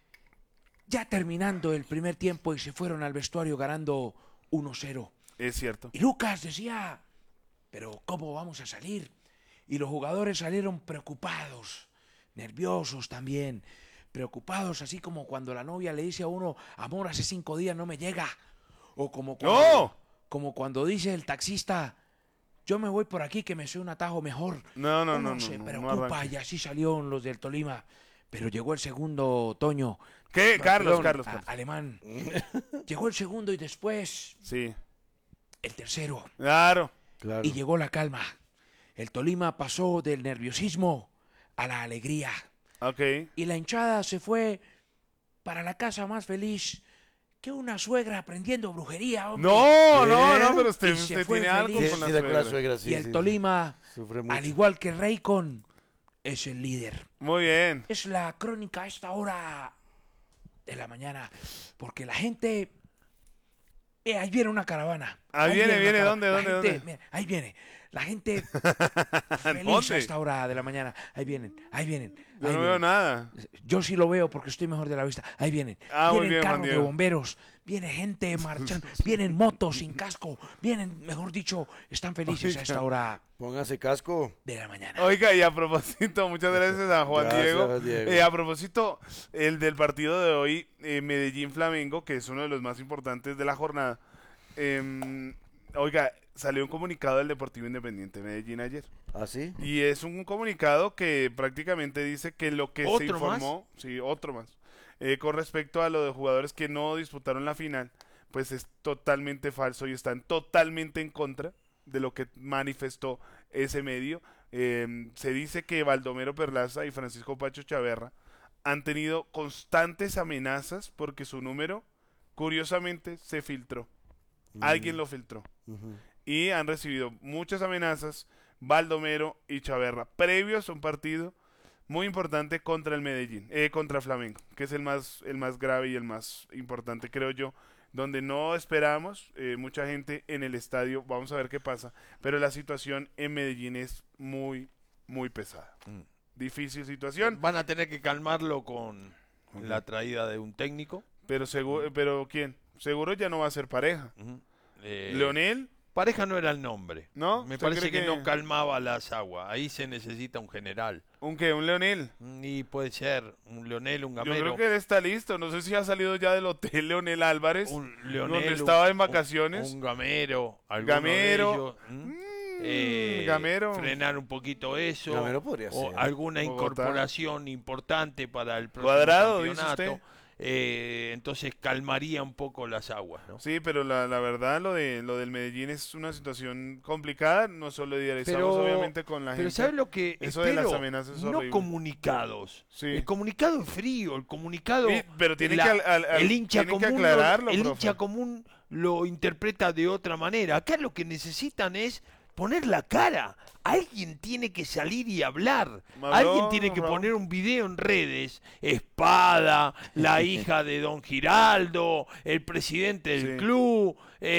Ya terminando el primer tiempo y se fueron al vestuario ganando uno cero. Es cierto. Y Lucas decía, pero ¿cómo vamos a salir? Y los jugadores salieron preocupados, nerviosos también, preocupados así como cuando la novia le dice a uno, amor, hace cinco días no me llega. O como cuando, ¡No! como cuando dice el taxista, yo me voy por aquí que me sé un atajo mejor. No, no, Uno no, no. se no, no preocupa arranque. y así salieron los del Tolima. Pero llegó el segundo, Toño. ¿Qué? No, Carlos, perdón, Carlos, a- Carlos. Alemán. Llegó el segundo y después Sí. el tercero. Claro. Claro. Y llegó la calma. El Tolima pasó del nerviosismo a la alegría. Ok. Y la hinchada se fue para la casa más feliz que una suegra aprendiendo brujería, hombre. No, no, ¿Qué? no, pero usted, Y se usted fue tiene algo feliz. Sí, con la sí, la con la suegra. suegra, sí, y el sí, Tolima, sufre mucho. al igual que Raycon, es el líder. Muy bien. Es la crónica a esta hora de la mañana. Porque la gente... Eh, ahí viene una caravana. Ahí viene, una viene, cara- ¿dónde, la dónde, gente- dónde? mira, ahí viene. La gente feliz ¿Dónde? a esta hora de la mañana. Ahí vienen, ahí vienen. Yo ahí no veo vienen. nada. Yo sí lo veo porque estoy mejor de la vista. Ahí vienen. Ah, muy vienen bien, Juan carros de Diego. bomberos. Viene gente marchando. Vienen motos sin casco. Vienen, mejor dicho, están felices a esta hora Póngase casco. de la mañana. Oiga, y a propósito, muchas gracias a Juan Gracias, Diego. Juan Diego. Eh, a propósito, el del partido de hoy, eh, Medellín-Flamengo, que es uno de los más importantes de la jornada. eh, oiga, salió un comunicado del Deportivo Independiente de Medellín ayer. ¿Ah, sí? Y es un comunicado que prácticamente dice que lo que se ¿Otro informó, sí, otro más, eh, con respecto a lo de jugadores que no disputaron la final, pues es totalmente falso y están totalmente en contra de lo que manifestó ese medio. Eh, se dice que Baldomero Perlaza y Francisco Pacho Chaverra han tenido constantes amenazas porque su número, curiosamente, se filtró. Alguien lo filtró. Ujú. Y han recibido muchas amenazas Baldomero y Chaverra previos a un partido muy importante contra el Medellín, eh, contra Flamengo, que es el más, el más grave y el más importante, creo yo, donde no esperamos eh, mucha gente en el estadio. Vamos a ver qué pasa, pero la situación en Medellín es muy, muy pesada. Mm. Difícil situación, Van a tener que calmarlo con la traída de un técnico. pero seguro, pero ¿quién? Seguro ya no va a ser pareja. Ujú. Eh, Leonel, Pareja no era el nombre. ¿no? Me ¿Usted parece cree que, no calmaba las aguas. Ahí se necesita un general. ¿Un qué? ¿Un Leonel? Y puede ser un Leonel, un Yo Gamero. creo que él está listo. No sé si ha salido ya del hotel Leonel Álvarez, un donde Leonel, estaba un- en vacaciones. Un, un Gamero. alguno Gamero. de ellos, ¿m? Mm, Eh, Gamero. frenar un poquito eso. Gamero podría o ser. alguna Bogotá. incorporación importante para el próximo Cuadrado, dice campeonato. usted. Eh, entonces calmaría un poco las aguas, ¿no? Sí, pero la, la verdad lo de lo del Medellín es una situación complicada. Nos solidarizamos Pero- obviamente con la Pero gente. ¿sabes lo que Eso de las espero? amenazas es No horrible. comunicados. Sí. El comunicado es frío, el comunicado... Sí, pero tiene la- que, al- al- al- el hincha tiene que común, lo- aclararlo, el profe. hincha común lo interpreta de otra manera. Acá lo que necesitan es poner la cara. Alguien tiene que salir y hablar. Habló, Alguien tiene que Raúl. poner un video en redes. Espada, la hija de Don Giraldo, el presidente del Sí. club,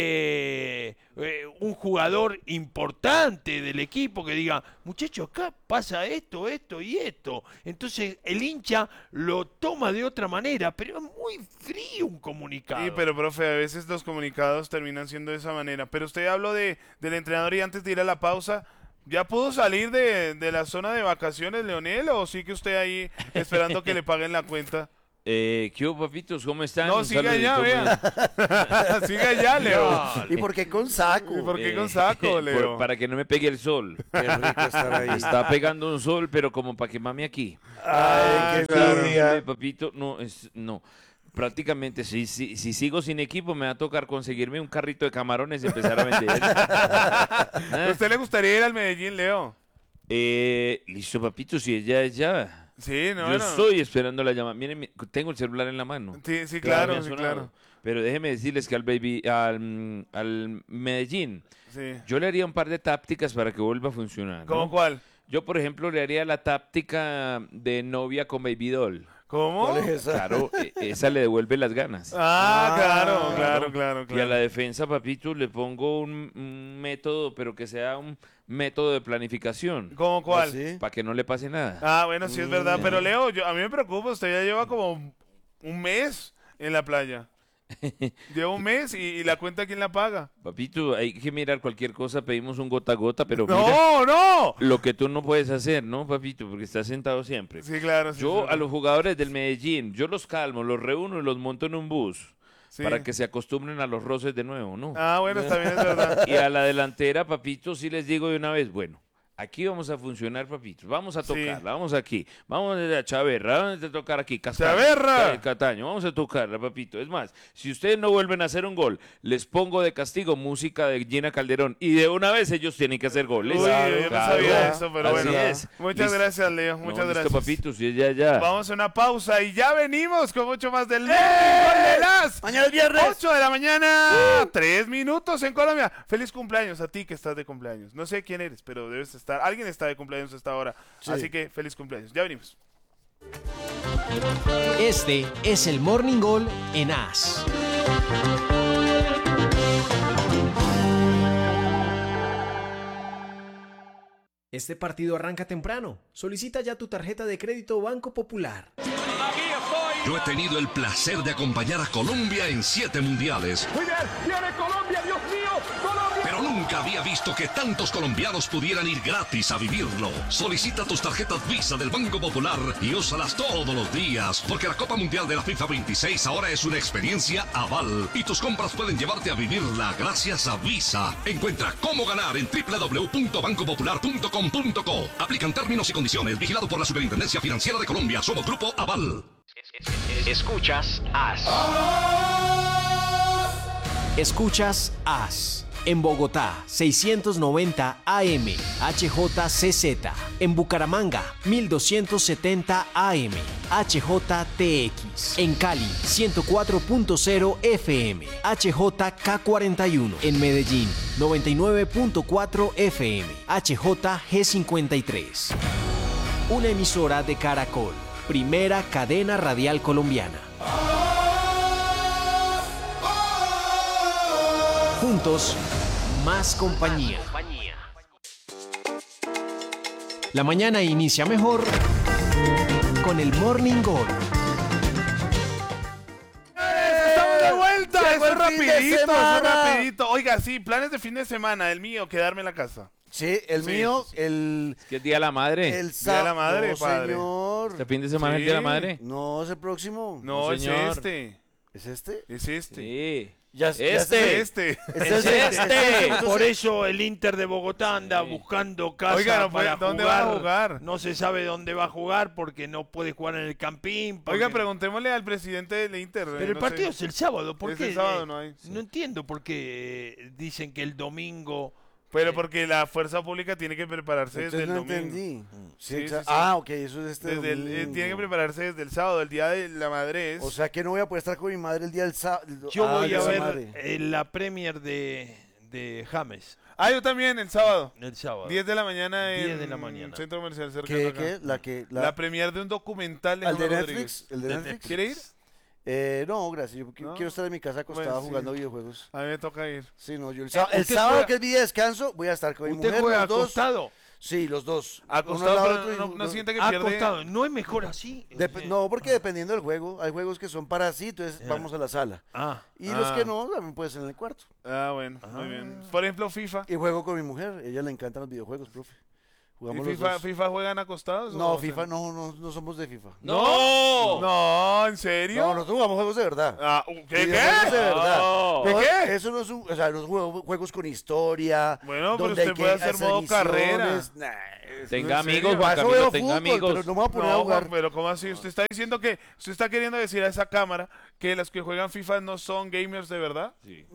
eh, eh, un jugador importante del equipo que diga, muchachos, acá pasa esto, esto y esto. Entonces el hincha lo toma de otra manera, pero es muy frío un comunicado. Sí, pero profe, a veces los comunicados terminan siendo de esa manera. Pero usted habló de, del entrenador y antes de ir a la pausa, ¿ya pudo salir de, de la zona de vacaciones, Leonel? ¿O sigue usted ahí esperando que le paguen la cuenta? Eh, ¿Qué hubo, papitos? ¿Cómo están? No, Un siga allá, saludito, vea. Siga allá, Leo. ¿Y por qué con saco? ¿Y por qué Eh, con saco, por- Leo? para que no me pegue el sol. Qué rico estar ahí. Está pegando un sol, pero como para quemarme aquí. Ay, qué claro. envidia. Eh, papito, no, es, no. Prácticamente, si, si, si sigo sin equipo, me va a tocar conseguirme un carrito de camarones y empezar a vender. ¿A usted le gustaría ir al Medellín, Leo? Eh, listo, papito, si ella es ya. Sí, no, Yo bueno. estoy esperando la llamada. Miren, mi- tengo el celular en la mano. Sí, sí, me claro, ha sí, sonado. claro. Pero déjeme decirles que al baby, al, mm, al Medellín, Sí. yo le haría un par de tácticas para que vuelva a funcionar. ¿no? ¿Cómo cuál? Yo, por ejemplo, le haría la táctica de novia con baby doll. ¿Cómo? ¿Cuál es esa? Claro, e- esa le devuelve las ganas. Ah, Ah, claro, claro, claro, Y a claro. la defensa, papito, le pongo un, un método, pero que sea un método de planificación. ¿Cómo cuál? ¿Sí? Para que no le pase nada. Ah, bueno, sí es verdad. Mm. Pero Leo, yo, a mí me preocupa, usted ya lleva como un mes en la playa. Lleva un mes y, y la cuenta quién la paga. Papito, hay que mirar cualquier cosa, pedimos un gota a gota, pero mira No, no. lo que tú no puedes hacer, ¿no, papito? Porque estás sentado siempre. Sí, claro. sí, Yo sí, a los jugadores del Medellín, yo los calmo, los reúno y los monto en un bus sí. para que se acostumbren a los roces de nuevo, ¿no? Ah, bueno, está bien, es verdad. Y a la delantera, papito, sí les digo de una vez, bueno, aquí vamos a funcionar, papito. Vamos a Sí. tocarla, vamos aquí. Vamos a Chaverra, vamos a tocar aquí. Castaño, ¡Chaverra! Ca- Cataño, vamos a tocarla, papito. Es más, si ustedes no vuelven a hacer un gol, les pongo de castigo música de Gina Calderón. Y de una vez ellos tienen que hacer goles. Uy, yo no Claro, sabía eso, pero así bueno. es. Muchas Listo. gracias, Leo. No, Muchas listo, gracias. papito, si ya, ya. Vamos a una pausa y ya venimos con mucho más del Morning Gol de las Mañana es viernes. ocho de la mañana, tres minutos en Colombia. Feliz cumpleaños a ti que estás de cumpleaños. No sé quién eres, pero debes estar. Alguien está de cumpleaños a esta hora. Sí. Así que feliz cumpleaños. Ya venimos. Este es el Morning Gol en A S. Este partido arranca temprano. Solicita ya tu tarjeta de crédito Banco Popular. Yo he tenido el placer de acompañar a Colombia en siete mundiales. Muy bien, viene Colombia, Dios mío, Colombia. Pero nunca había visto que tantos colombianos pudieran ir gratis a vivirlo. Solicita tus tarjetas Visa del Banco Popular y úsalas todos los días, porque la Copa Mundial de la FIFA veintiséis ahora es una experiencia aval y tus compras pueden llevarte a vivirla gracias a Visa. Encuentra cómo ganar en doble u doble u doble u punto banco popular punto com punto co. Aplican términos y condiciones. Vigilado por la Superintendencia Financiera de Colombia. Somos Grupo Aval. Escuchas A S. Escuchas A S. En Bogotá, seiscientos noventa A M, H J C Z. En Bucaramanga, mil doscientos setenta A M, H J T X. En Cali, ciento cuatro punto cero F M, H J K cuarenta y uno. En Medellín, noventa y nueve punto cuatro F M, H J G cincuenta y tres. Una emisora de Caracol, primera cadena radial colombiana. Juntos, más compañía. La mañana inicia mejor con el Morning Gol. ¡Estamos de vuelta! Llegó Eso es el fin de rapidito, eso es semana. rapidito. Oiga, sí, planes de fin de semana. El mío, quedarme en la casa. Sí, el Sí, mío, sí, el, ¿Qué día de la madre? el Día de la sábado. madre, no, padre. señor. ¿Este fin de semana es el día de la Sí. madre? No, es el próximo. No, es señor. este. ¿Es este? Es este. Sí. Ya, Este. ya sé. Este. Este es Este, este. por eso el Inter de Bogotá anda Sí. buscando casa Oiga, no puede- para ¿dónde jugar. va a jugar? No se sabe dónde va a jugar porque no puede jugar en el Campín. porque- Oiga, preguntémosle al presidente del Inter. Pero el partido es el sábado. ¿Por Es qué? el sábado, Eh, no hay. No entiendo por qué eh, dicen que el domingo. Pero porque la fuerza pública tiene que prepararse desde Entonces el no domingo. entendí. Sí, Sí, exa- sí, sí. Ah, ok, eso es este Desde el- eh, domingo. tiene que prepararse desde el sábado, el día de la madre es. O sea que no voy a poder estar con mi madre el día del sábado. Yo Ah, voy ya a la ver madre. eh, la Premier de, de James ah, yo también, el sábado. el sábado. diez de la mañana en diez de la mañana. Centro Comercial cerca ¿Qué, de acá. qué? La que... La, La, premier de un documental de ¿Al de James Netflix? Rodríguez. ¿El de De Netflix? Netflix. ¿Quiere ir? Eh, no, gracias. Yo qui- ¿No? quiero estar en mi casa acostado Pues sí. jugando videojuegos. A mí me toca ir. Sí, no, yo el, sábado, el ¿usted sábado juega- que es mi día de descanso, voy a estar con mi ¿Usted mujer, juega los dos. acostado? Sí, los dos. Uno al Acostado, lado pero otro y no, uno- no siente que pierde. Acostado. ¿No es mejor así? Dep- no, porque dependiendo del juego, hay juegos que son para sí, entonces Ya. vamos a la sala. Ah. Y los Ah. que no, también puede ser en el cuarto. Ah, bueno, muy bien. Por ejemplo, FIFA. Y juego con mi mujer, a ella le encantan los videojuegos, profe. ¿Y Jugamos los FIFA, dos. FIFA juegan acostados? No, o- FIFA no, no, no somos de FIFA. ¡No! No, ¿en serio? No, nosotros jugamos juegos de verdad. Ah, ¿qué? Videojuegos ¿Qué? de verdad. No. ¿De No, qué? Eso no es un, o sea, los juegos, juegos con historia. Bueno, pero donde hay usted que puede hacer modo misiones. carrera. Nah, eso Tenga no es amigos, serio. Juan Para eso Camilo, veo tenga fútbol, amigos. pero no me voy a poner a No, jugar. Juan, pero ¿cómo así? Usted está diciendo que, usted está queriendo decir a esa cámara que los que juegan FIFA no son gamers de verdad.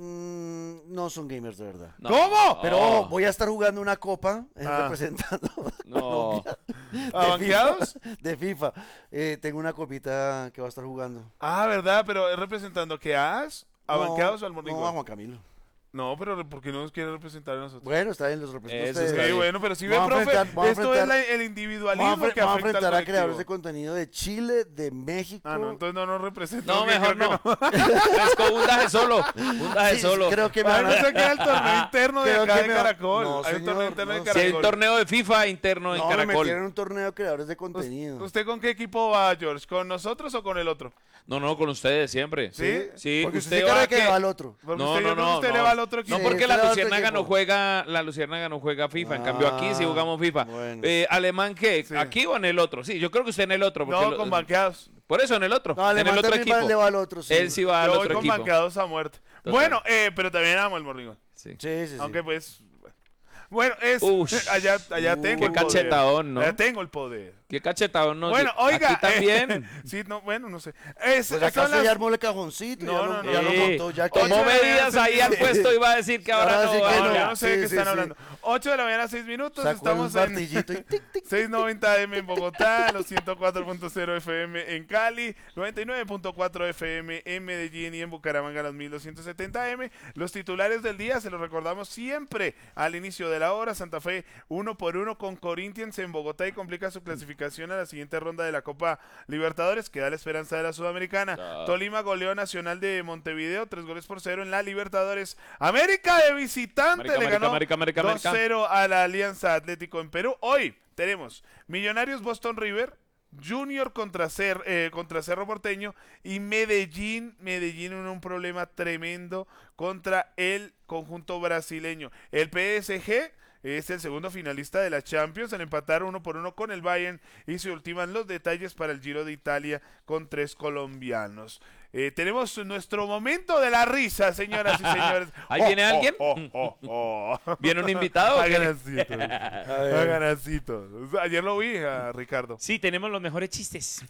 Mm, no son gamers de verdad. No. ¿Cómo? Pero ojo, voy a estar jugando una copa eh, Ah. representando No. de ¿Abanqueados? FIFA, de FIFA. Eh, tengo una copita que va a estar jugando. Ah, ¿verdad? Pero es representando que has abanqueados No, o al Morning No, Gol? a Juan Camilo. No, pero ¿por qué no nos quiere representar a nosotros? Bueno, está bien, los represento a Eso ustedes. está Sí, bien. bueno, pero si ve, Vamos a profe, enfrentar- vamos a esto es enfrentar- la- el Vamos a, individualismo enfre- que vamos a afecta enfrentar al a creadores de colectivo. contenido de Chile, de México. Ah, no, entonces no nos representa. No, porque mejor creo no. que Fresco, hundaje solo. Hundaje Sí, solo. creo que me Ah, van no a... sé qué es el torneo interno de Creo acá que de me- Caracol. No, Hay un señor, torneo interno de no, Si hay Caracol. un torneo de FIFA interno en No, me Caracol. metieron en un torneo de creadores de contenido. ¿Usted con qué equipo va, George? ¿Con nosotros o con el otro? No, no, con ustedes siempre. ¿Sí? Sí, Porque usted, usted se va cree que que- va al otro. Porque No, usted, no, yo creo que no, usted no. le va al otro equipo. No, Sí, porque usted la le va a otro Luciérnaga no equipo. juega, la Luciérnaga no juega FIFA, en cambio aquí sí Ah, jugamos FIFA. bueno. Eh, ¿Alemán qué? Sí. ¿Aquí o en el otro? Sí, yo creo que usted en el otro. porque No, lo- con banqueados. Por eso en el otro, No, en Alemán el otro también va- equipo. le va al otro, sí. Él sí va al Yo voy otro con equipo. banqueados a muerte. Total. Bueno, eh, pero también amo el Morning Gol. Sí. Sí, sí, sí. Aunque pues... Bueno, es... Ush. allá allá Uh, tengo qué el poder. cachetadón, ¿no? Allá tengo el poder. Qué cachetado, no. Bueno, sí. oiga... Aquí también. eh, sí, no, bueno, no sé. Es, Pues acá son usted las- ya armó el cajoncito, No, ya, no, lo, no, ya lo Sí. montó, ya que... Ocho Tomó de la medidas mañana, ahí sí. al puesto y va a decir que ahora Ahora no sí que va. No, no. yo no sé de Sí, qué sí, están sí. hablando. ocho de la mañana, seis minutos. Sacó el Estamos en martillito y tic, tic, tic. seiscientos noventa M en Bogotá, los ciento cuatro punto cero F M en Cali, noventa y nueve punto cuatro F M en Medellín y en Bucaramanga los mil doscientos setenta M. Los titulares del día se los recordamos siempre al inicio de la hora. Santa Fe uno por uno con Corinthians en Bogotá y complica su clasificación a la siguiente ronda de la Copa Libertadores, que da la esperanza de la Sudamericana. Ah. Tolima goleó Nacional de Montevideo, tres goles por cero en la Libertadores. América de visitante América, le América, ganó América, América, dos América. cero a la Alianza Atlético en Perú. Hoy tenemos Millonarios Boston River, Junior contra, Cer- eh, contra Cerro Porteño y Medellín, Medellín en un problema tremendo contra el conjunto brasileño. El P S G es el segundo finalista de la Champions al empatar uno por uno con el Bayern y se ultiman los detalles para el Giro de Italia con tres colombianos. Eh, tenemos nuestro momento de la risa, señoras y señores. ¿Ahí viene alguien? oh, oh, oh. ¿Viene un invitado? o qué? Hagan asito. Hagan asito. Ayer lo vi a Ricardo. Sí, tenemos los mejores chistes.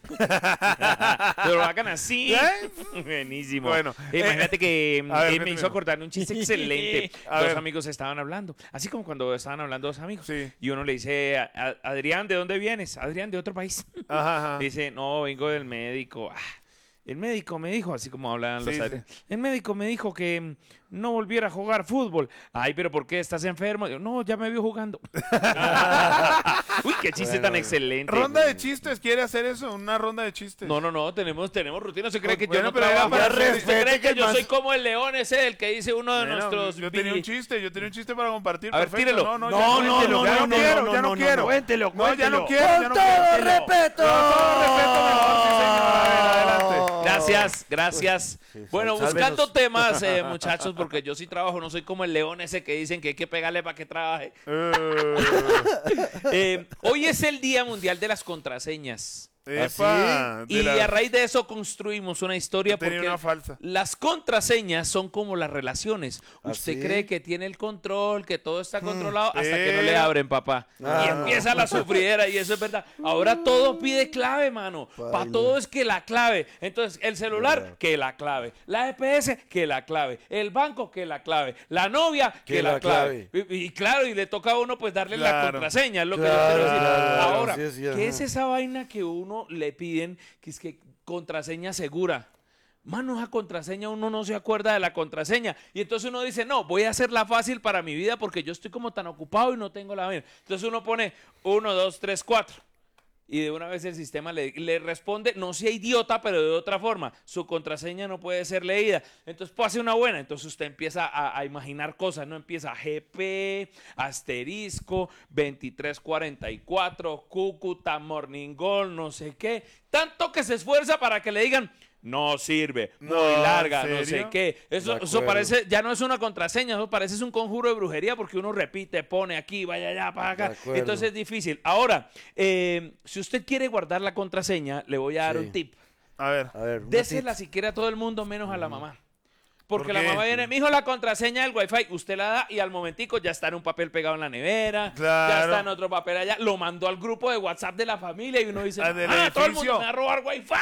Pero lo hagan así. ¿Eh? Buenísimo. Bueno, Eh, imagínate que a ver, eh, me cuéntame. hizo acordar un chiste excelente. A Dos ver. amigos estaban hablando. Así como cuando estaban hablando dos amigos. Sí. Y uno le dice, a- a- Adrián, ¿de dónde vienes? Adrián, de otro país. Ajá, ajá. Dice, no, vengo del médico. Ah, el médico me dijo, así como hablan los Sí, Adrián, el médico me dijo que mm, no volviera a jugar fútbol. Ay, pero ¿por qué estás enfermo? Yo, no, ya me vio jugando. Uy, qué chiste Bueno, tan bueno. excelente. Ronda de chistes, ¿quiere hacer eso? Una ronda de chistes. No, no, no, tenemos, tenemos rutina. ¿Se cree que Bueno, yo no pero era trabajo? para ¿Usted respete cree que que yo más- soy como el león ese, el que dice uno de Bueno, nuestros... yo tenía un vi- chiste, yo tenía un chiste para compartir. A ver, perfecto. tírelo. No, no, No, ya, no, cuéntelo, no, ya no, no no, quiero, no, ya no, no no, quiero. no. Cuéntelo, No, ya no cuéntelo. quiero, ya ¡Con no todo quiero. respeto! Con todo respeto, mejor, sí, señor. A ver, adelante. Gracias, gracias. Sí, Bueno, sálvenos. buscando temas, eh, muchachos, porque yo sí trabajo, no soy como el león ese que dicen que hay que pegarle para que trabaje. Eh, Eh, hoy es el Día Mundial de las Contraseñas. epa, de Y la- a raíz de eso construimos una historia tenía porque una falsa. las contraseñas son como las relaciones. Usted ¿Ah, sí? cree que tiene el control, que todo está controlado hasta que no le pero- abren, papá. Ah, y no. empieza la sufridera y eso es verdad. Ahora todo pide clave, mano. Para Baila. todo es que la clave. Entonces, el celular, Verdad. que la clave. La E P S, que la clave. El banco, que la clave. La novia, que, Que la, la clave. clave. Y, y claro, y le toca a uno pues darle la Claro. contraseña, es lo que yo Claro, quiero decir. claro, Ahora, sí, sí, ¿qué ajá. es esa vaina que uno le piden, que es que contraseña segura? Mano, esa contraseña, uno no se acuerda de la contraseña. Y entonces uno dice, no, voy a hacerla fácil para mi vida porque yo estoy como tan ocupado y no tengo la vaina. Entonces uno pone uno, dos, tres, cuatro. Y de una vez el sistema le, le responde, no sea idiota, pero de otra forma. Su contraseña no puede ser leída. Entonces, pues hace una buena. Entonces usted empieza a, a imaginar cosas, ¿no? Empieza G P, asterisco, veintitrés cuarenta y cuatro, Cúcuta, Morning Gol, no sé qué. Tanto que se esfuerza para que le digan, no sirve, muy No, larga, ¿en no sé serio? qué. Eso, De eso acuerdo. parece, ya no es una contraseña, eso parece es un conjuro de brujería porque uno repite, pone aquí, vaya allá, para De acá. acuerdo. Entonces es difícil. Ahora, eh, si usted quiere guardar la contraseña, le voy a dar Sí. un tip. A ver. A ver, una Désela tit- siquiera a todo el mundo menos a la mamá. Porque ¿Por la qué? mamá viene, mijo, la contraseña del wifi, usted la da y al momentico ya está en un papel pegado en la nevera, ya Claro. está en otro papel allá, lo mandó al grupo de WhatsApp de la familia y uno dice, Ah, del ah, todo el mundo edificio. me va a robar wifi.